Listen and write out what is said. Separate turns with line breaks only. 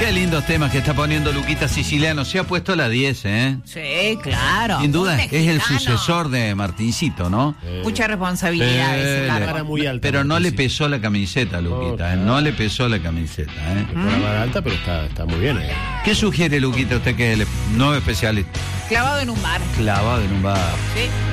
Qué lindos temas que está poniendo Luquita Siciliano. Se ha puesto la 10, ¿eh?
Sí, claro.
Sin duda,
Un
es el
mexicano.
sucesor de Martincito, ¿no?
Mucha responsabilidad ese
la
cargo.
vara muy alta,
pero no le
Martincito.
pesó la camiseta, Luquita,
claro.
no le pesó la camiseta, ¿eh?
Una vara alta, pero está muy bien.
¿Qué sugiere, Luquita, usted que es el nuevo especialista?
Clavado en un bar.
Clavado en un bar.
Sí.